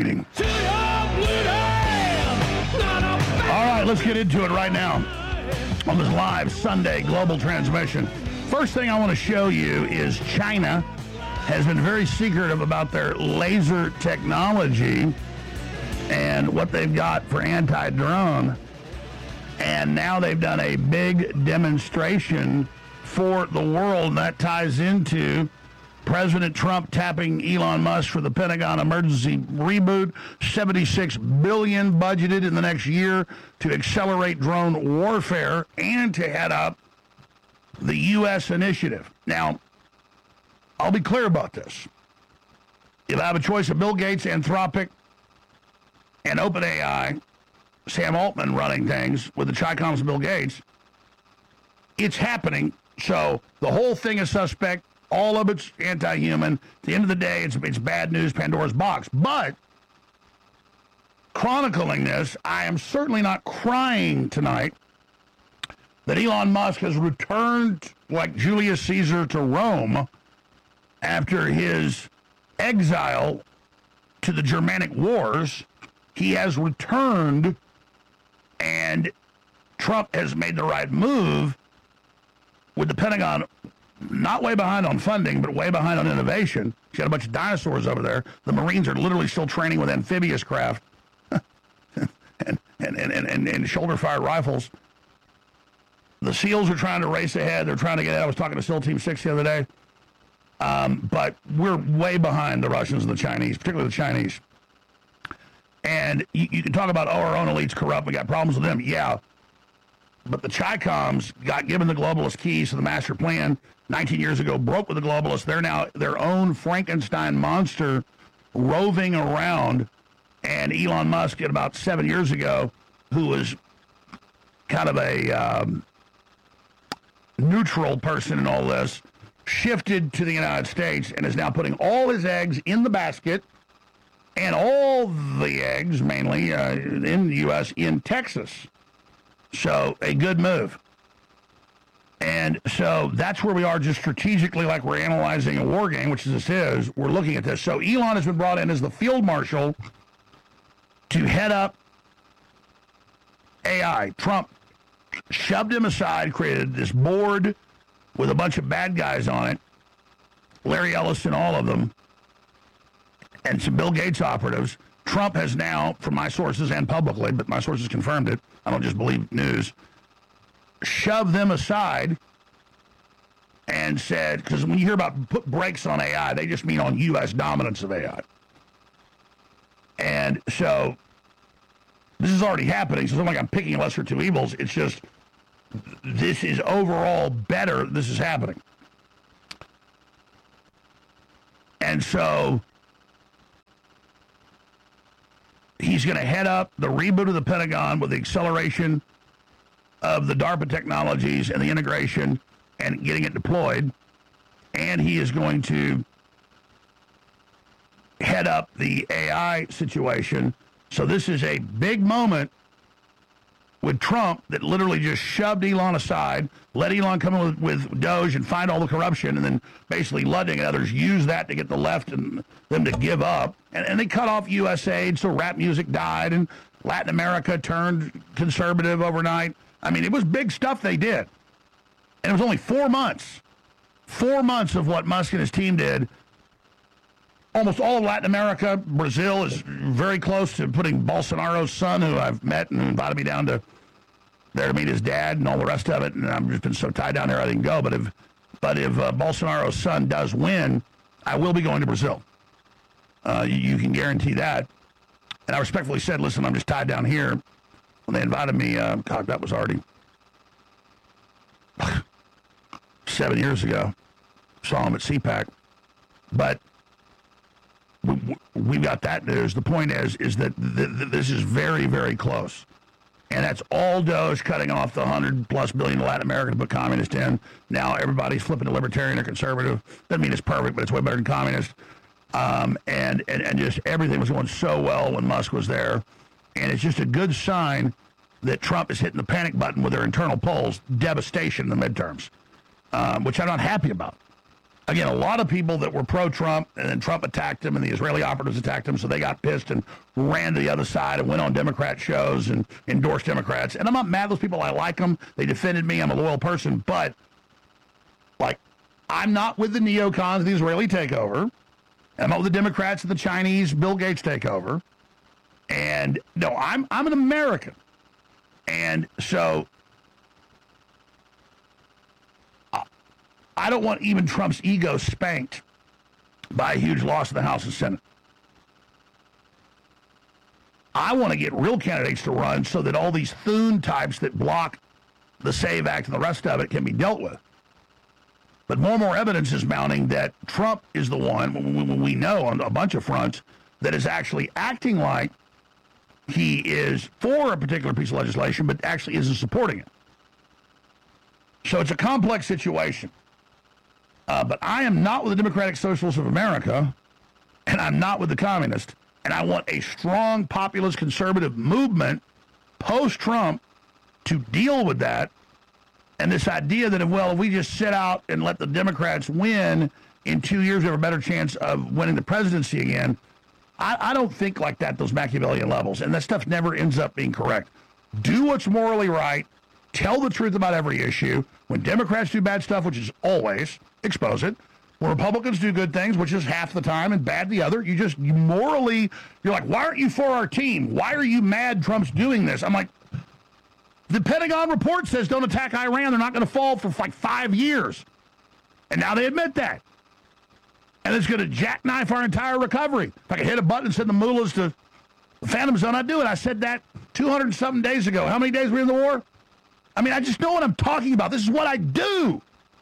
meeting. All right, let's get into it right now on this live Sunday global transmission. First thing I want to show you is China has been very secretive about their laser technology and what they've got for anti-drone. And now they've done a big demonstration for the world, and that ties into President Trump tapping Elon Musk for the Pentagon emergency reboot, $76 billion budgeted in the next year to accelerate drone warfare and to head up the U.S. initiative. Now, I'll be clear about this. If I have a choice of Bill Gates, Anthropic, and OpenAI, Sam Altman running things with the Chi-Coms and Bill Gates, it's happening. So the whole thing is suspect. All of it's anti-human. At the end of the day, it's bad news, Pandora's box. But chronicling this, I am certainly not crying tonight that Elon Musk has returned like Julius Caesar to Rome after his exile to the Germanic Wars. He has returned, and Trump has made the right move with the Pentagon not way behind on funding, but way behind on innovation. He's got a bunch of dinosaurs over there. The Marines are literally still training with amphibious craft and shoulder-fired rifles. The SEALs are trying to race ahead. They're trying to get ahead. I was talking to SEAL Team 6 the other day. But we're way behind the Russians and the Chinese, particularly the Chinese. And you can talk about, our own elite's corrupt. We got problems with them. Yeah. But the Chi-Coms got given the globalist keys to the master plan 19 years ago, broke with the globalists. They're now their own Frankenstein monster roving around. And Elon Musk, about 7 years ago, who was kind of a neutral person in all this, shifted to the United States and is now putting all his eggs in the basket, and all the eggs, mainly in the U.S., in Texas. So, a good move. And so that's where we are, just strategically, like we're analyzing a war game, which this is. We're looking at this. So Elon has been brought in as the field marshal to head up AI. Trump shoved him aside, created this board with a bunch of bad guys on it, Larry Ellison, all of them, and some Bill Gates operatives. Trump has now, from my sources and publicly, but my sources confirmed it, I don't just believe news, shoved them aside and said, because when you hear about put brakes on AI, they just mean on U.S. dominance of AI. And so this is already happening, so it's not like I'm picking lesser two evils. It's just this is overall better. This is happening. And so he's going to head up the reboot of the Pentagon with the acceleration of the DARPA technologies and the integration and getting it deployed. And he is going to head up the AI situation. So this is a big moment with Trump that literally just shoved Elon aside, let Elon come in with Doge and find all the corruption, and then basically Ludwig and others use that to get the left and them to give up. And they cut off U.S. aid, so rap music died, and Latin America turned conservative overnight. I mean, it was big stuff they did. And it was only 4 months. 4 months of what Musk and his team did. Almost all of Latin America, Brazil is very close to putting Bolsonaro's son, who I've met and invited me down to there to meet his dad and all the rest of it. And I've just been so tied down there I didn't go. But if Bolsonaro's son does win, I will be going to Brazil. You can guarantee that. And I respectfully said, listen, I'm just tied down here. When they invited me, God, that was already 7 years ago. Saw him at CPAC. But we've got that news. The point is that this is very, very close. And that's all Doge cutting off the $100+ billion to Latin America to put communist in. Now everybody's flipping to libertarian or conservative. Doesn't mean it's perfect, but it's way better than communist. And just everything was going so well when Musk was there. And it's just a good sign that Trump is hitting the panic button with their internal polls. Devastation in the midterms, which I'm not happy about. Again, a lot of people that were pro-Trump, and then Trump attacked him, and the Israeli operatives attacked him, so they got pissed and ran to the other side and went on Democrat shows and endorsed Democrats. And I'm not mad at those people. I like them. They defended me. I'm a loyal person. But, like, I'm not with the neocons of the Israeli takeover. I'm not with the Democrats of the Chinese Bill Gates takeover. And, no, I'm an American. And so I don't want even Trump's ego spanked by a huge loss in the House and Senate. I want to get real candidates to run so that all these Thune types that block the SAVE Act and the rest of it can be dealt with. But more and more evidence is mounting that Trump is the one, when we know on a bunch of fronts, that is actually acting like he is for a particular piece of legislation, but actually isn't supporting it. So it's a complex situation. But I am not with the Democratic Socialists of America, and I'm not with the communists. And I want a strong populist conservative movement post-Trump to deal with that. And this idea that, if we just sit out and let the Democrats win, in 2 years we have a better chance of winning the presidency again. I don't think like that, those Machiavellian levels. And that stuff never ends up being correct. Do what's morally right. Tell the truth about every issue. When Democrats do bad stuff, which is always, expose it. When Republicans do good things, which is half the time, and bad the other, you're like, why aren't you for our team? Why are you mad Trump's doing this? I'm like, the Pentagon report says don't attack Iran. They're not going to fall for like 5 years. And now they admit that. And it's going to jackknife our entire recovery. If I could hit a button and send the mullahs to the Phantom Zone, I'd do it. I said that 200-something days ago. How many days were we in the war? I mean, I just know what I'm talking about. This is what I do.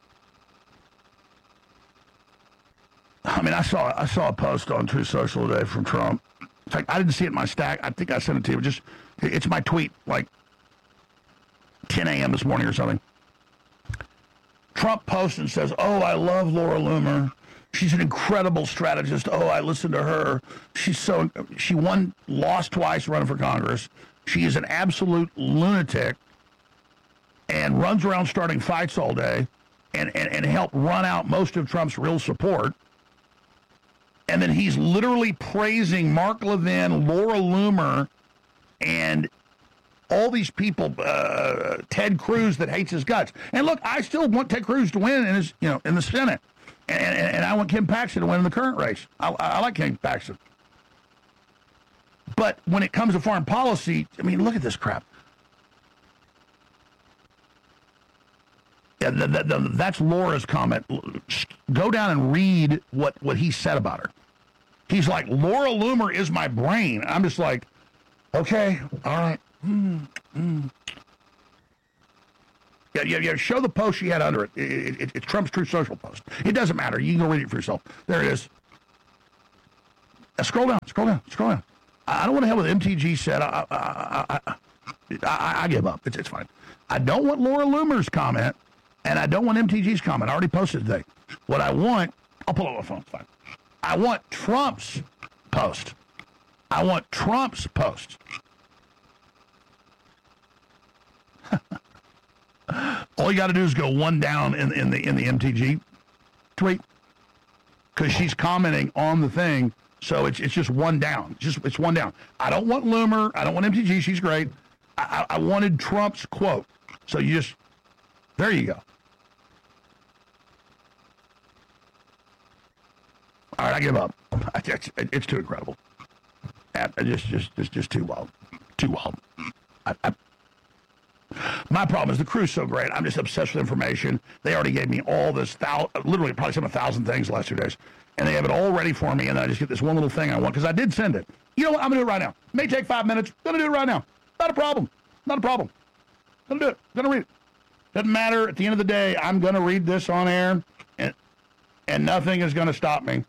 I mean, I saw a post on Truth Social today from Trump. In fact, I didn't see it in my stack. I think I sent it to you. It's my tweet, like 10 a.m. this morning or something. Trump posts and says, "Oh, I love Laura Loomer. She's an incredible strategist. Oh, I listened to her. She lost twice running for Congress. She is an absolute lunatic and runs around starting fights all day and helped run out most of Trump's real support." And then he's literally praising Mark Levin, Laura Loomer, and all these people, Ted Cruz that hates his guts. And look, I still want Ted Cruz to win in the Senate. And I want Ken Paxton to win in the current race. I like Ken Paxton. But when it comes to foreign policy, I mean, look at this crap. Yeah, that's Laura's comment. Go down and read what he said about her. He's like, Laura Loomer is my brain. I'm just like, okay, all right. Yeah, show the post she had under it. It's Trump's Truth Social post. It doesn't matter. You can go read it for yourself. There it is. Scroll down. I don't want to have what MTG said. I give up. It's fine. I don't want Laura Loomer's comment, and I don't want MTG's comment. I already posted today. What I want, I'll pull up my phone. It's fine. I want Trump's post. All you got to do is go one down in the MTG tweet, because she's commenting on the thing. So it's just one down. It's one down. I don't want Loomer. I don't want MTG. She's great. I wanted Trump's quote. So there you go. All right, I give up. It's too incredible. Just too wild. My problem is the crew's so great. I'm just obsessed with information. They already gave me all this, literally probably some 1,000 things the last 2 days. And they have it all ready for me, and I just get this one little thing I want, because I did send it. You know what? I'm going to do it right now. It may take 5 minutes. I'm going to do it right now. Not a problem. I'm going to do it. I'm going to read it. Doesn't matter. At the end of the day, I'm going to read this on air, and nothing is going to stop me.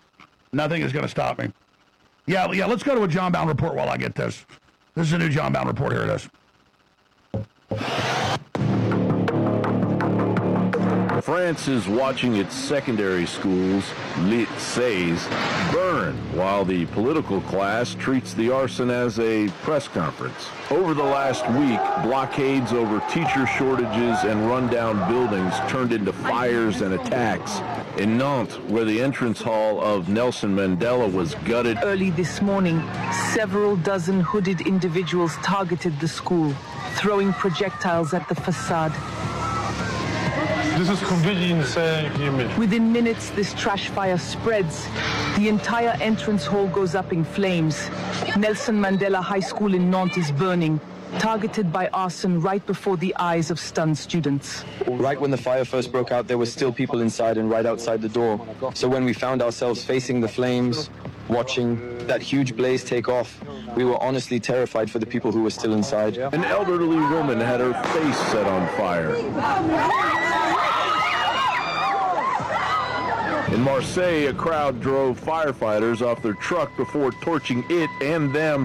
Yeah, let's go to a John Bound report while I get this. This is a new John Bound report. Here it is. France is watching its secondary schools, lycées, burn, while the political class treats the arson as a press conference. Over the last week, blockades over teacher shortages and rundown buildings turned into fires and attacks. In Nantes, where the entrance hall of Nelson Mandela was gutted. Early this morning, several dozen hooded individuals targeted the school, throwing projectiles at the facade. This is completely insane. Within minutes, this trash fire spreads. The entire entrance hall goes up in flames. Nelson Mandela High School in Nantes is burning, targeted by arson right before the eyes of stunned students. Right when the fire first broke out, there were still people inside and right outside the door. So when we found ourselves facing the flames, watching that huge blaze take off, we were honestly terrified for the people who were still inside. An elderly woman had her face set on fire. In Marseille, a crowd drove firefighters off their truck before torching it and them.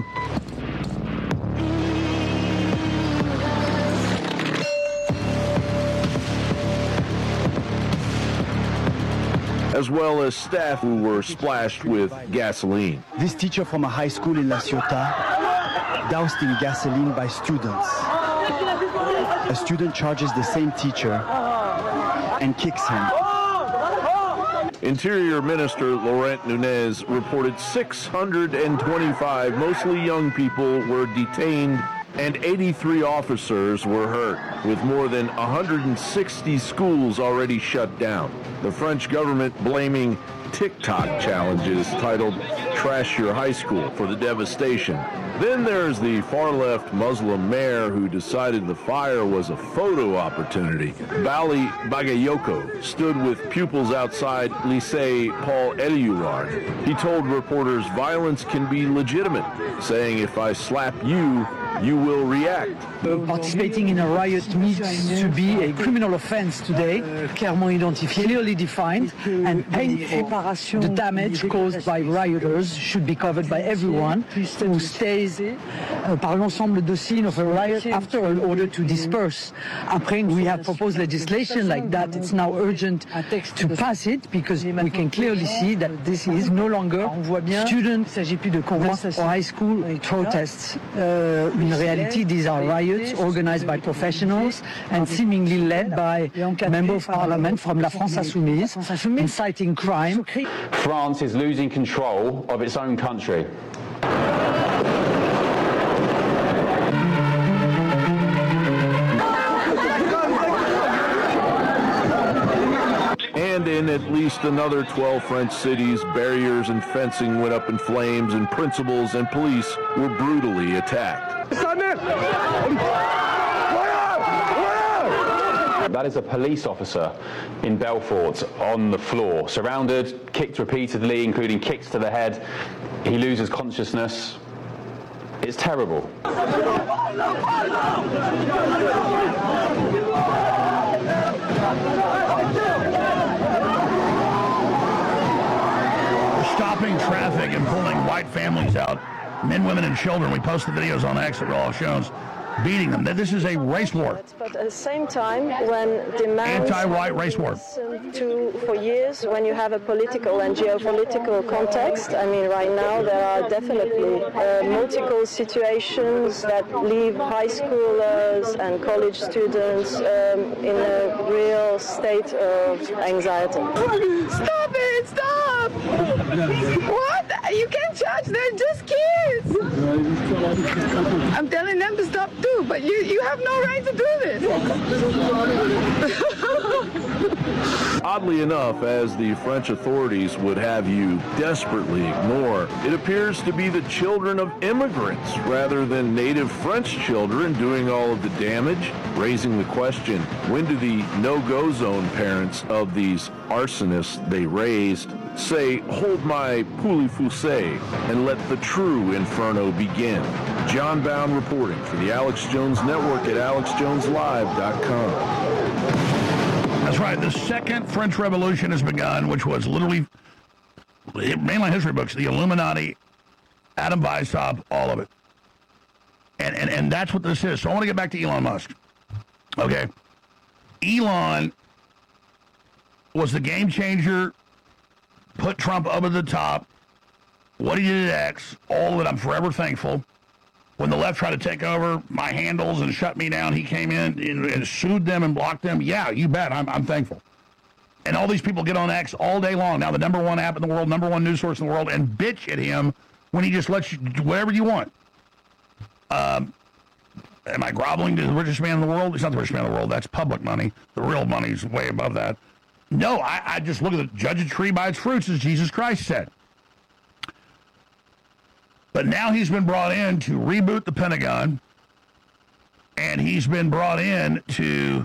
As well as staff who were splashed with gasoline. This teacher from a high school in La Ciotat doused in gasoline by students. A student charges the same teacher and kicks him. Interior Minister Laurent Nunez reported 625, mostly young people, were detained and 83 officers were hurt, with more than 160 schools already shut down. The French government blaming TikTok challenges titled Trash Your High School for the devastation. Then there's the far-left Muslim mayor who decided the fire was a photo opportunity. Bali Bagayoko stood with pupils outside Lycée Paul Éluard. He told reporters violence can be legitimate, saying if I slap you, you will react. Participating in a riot needs to be a criminal offense today, clairement identifié, clearly defined, and painful. The damage caused by rioters should be covered by everyone who stays par l'ensemble de scene of a riot after an order to disperse. Après, we have proposed legislation like that. It's now urgent to pass it because we can clearly see that this is no longer student or high school protests. In reality, these are riots organized by professionals and seemingly led by members of parliament from La France Insoumise, inciting crime. France is losing control of its own country. And in at least another 12 French cities, barriers and fencing went up in flames, and principals and police were brutally attacked. That is a police officer in Belfort on the floor, surrounded, kicked repeatedly, including kicks to the head. He loses consciousness. It's terrible. Stopping traffic and pulling white families out, men, women, and children. We posted videos on X that Raw shows beating them. This is a race war. But at the same time, when demands anti-white race war for years, when you have a political and geopolitical context, I mean, right now there are definitely multiple situations that leave high schoolers and college students in a real state of anxiety. Stop it! Stop! What? You can't charge. They're just kids. I'm telling them to stop too, but you have no right to do this. Oddly enough, as the French authorities would have you desperately ignore, it appears to be the children of immigrants rather than native French children doing all of the damage, raising the question, when do the no-go zone parents of these arsonists they raised say, hold my poulet-foussé and let the true inferno begin? John Bound reporting for the Alex Jones Network at alexjoneslive.com. That's right. The second French Revolution has begun, which was literally, mainly history books, the Illuminati, Adam Weishaupt, all of it. And that's what this is. So I want to get back to Elon Musk. Okay. Elon was the game changer, put Trump over the top. What he did at X, all of it, I'm forever thankful. When the left tried to take over my handles and shut me down, he came in and sued them and blocked them. Yeah, you bet. I'm thankful. And all these people get on X all day long. Now the number one app in the world, number one news source in the world, and bitch at him when he just lets you do whatever you want. Am I groveling to the richest man in the world? He's not the richest man in the world. That's public money. The real money's way above that. No, I just look at the judge a tree by its fruits, as Jesus Christ said. But now he's been brought in to reboot the Pentagon, and he's been brought in to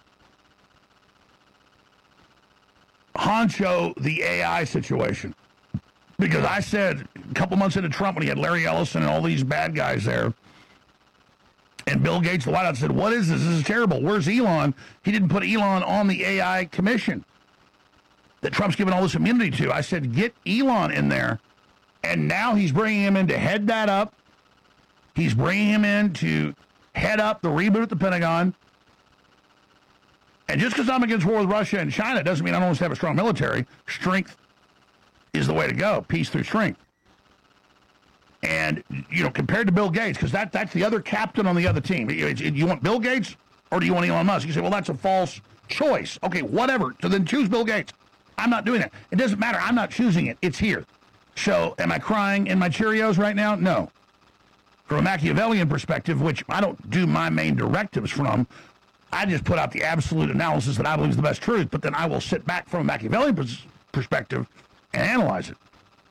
honcho the AI situation. Because I said a couple months into Trump, when he had Larry Ellison and all these bad guys there, and Bill Gates, the White House, said, what is this? This is terrible. Where's Elon? He didn't put Elon on the AI commission that Trump's given all this immunity to. I said, get Elon in there. And now he's bringing him in to head that up. He's bringing him in to head up the reboot at the Pentagon. And just because I'm against war with Russia and China doesn't mean I don't want to have a strong military. Strength is the way to go. Peace through strength. And, you know, compared to Bill Gates, because that's the other captain on the other team. You want Bill Gates or do you want Elon Musk? You say, well, that's a false choice. Okay, whatever. So then choose Bill Gates. I'm not doing that. It doesn't matter. I'm not choosing it. It's here. So am I crying in my Cheerios right now? No. From a Machiavellian perspective, which I don't do my main directives from, I just put out the absolute analysis that I believe is the best truth, but then I will sit back from a Machiavellian perspective and analyze it.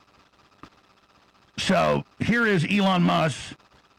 So here is Elon Musk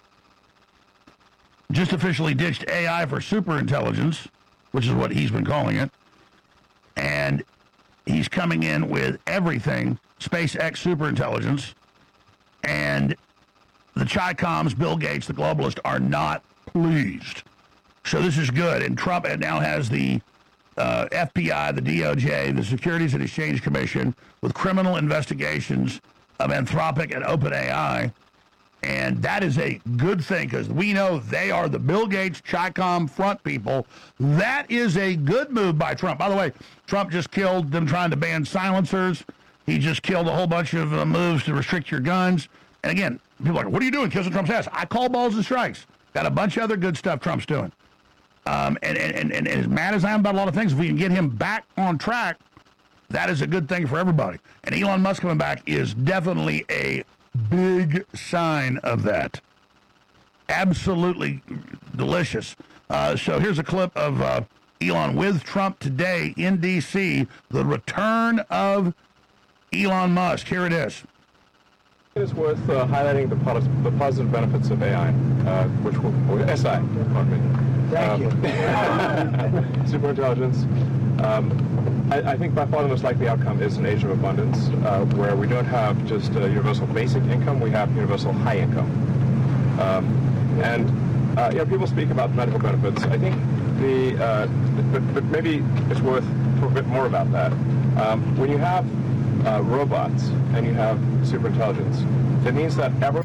just officially ditched AI for superintelligence, which is what he's been calling it, and he's coming in with everything SpaceX superintelligence, and the Chi-Coms, Bill Gates, the globalist, are not pleased. So this is good. And Trump now has the FBI, the DOJ, the Securities and Exchange Commission with criminal investigations of Anthropic and OpenAI. And that is a good thing because we know they are the Bill Gates, Chi-Com front people. That is a good move by Trump. By the way, Trump just killed them trying to ban silencers. He just killed a whole bunch of moves to restrict your guns. And again, people are like, what are you doing kissing Trump's ass? I call balls and strikes. Got a bunch of other good stuff Trump's doing. And as mad as I am about a lot of things, if we can get him back on track, that is a good thing for everybody. And Elon Musk coming back is definitely a big sign of that. Absolutely delicious. So here's a clip of Elon with Trump today in D.C., the return of Elon Musk. Here it is. It is worth highlighting the positive benefits of AI, which will SI, pardon me. Thank you. Superintelligence. I think by far the most likely outcome is an age of abundance, where we don't have just universal basic income, we have universal high income. People speak about medical benefits. I think but maybe it's worth a bit more about that. When you have robots and you have superintelligence, it means that everyone